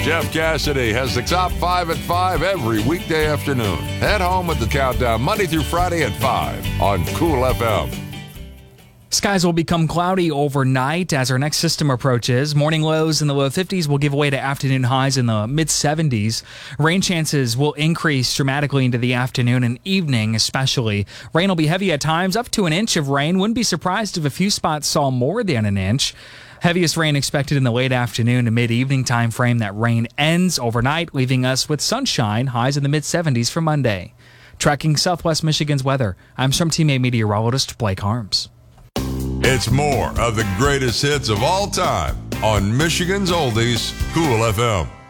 Jeff Cassidy has the top 5 at 5 every weekday afternoon. Head home with the countdown Monday through Friday at 5 on Cool FM. Skies will become cloudy overnight as our next system approaches. Morning lows in the low 50s will give way to afternoon highs in the mid 70s. Rain chances will increase dramatically into the afternoon and evening especially. Rain will be heavy at times, up to an inch of rain. Wouldn't be surprised if a few spots saw more than an inch. Heaviest rain expected in the late afternoon to mid-evening time frame. That rain ends overnight, leaving us with sunshine, highs in the mid 70s for Monday. Tracking Southwest Michigan's weather, I'm Storm Team 8 meteorologist Blake Harms. It's more of the greatest hits of all time on Michigan's Oldies, Cool FM.